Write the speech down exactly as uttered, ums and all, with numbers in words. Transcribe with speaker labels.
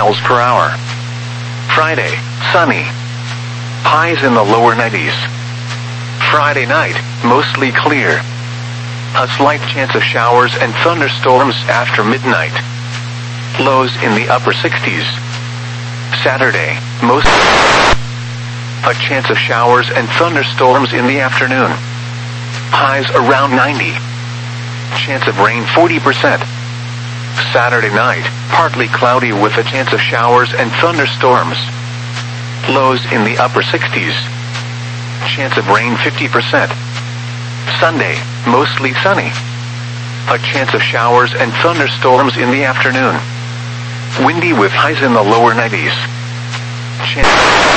Speaker 1: miles per hour. Friday, sunny. Highs in the lower nineties. Friday night, mostly clear. A slight chance of showers and thunderstorms after midnight. Lows in the upper sixties. Saturday, mostly. A chance of showers and thunderstorms in the afternoon. Highs around ninety. Chance of rain forty percent. Saturday night, partly cloudy with a chance of showers and thunderstorms. Lows in the upper sixties. Chance of rain fifty percent. Sunday, mostly sunny. A chance of showers and thunderstorms in the afternoon. Windy with highs in the lower nineties. Chance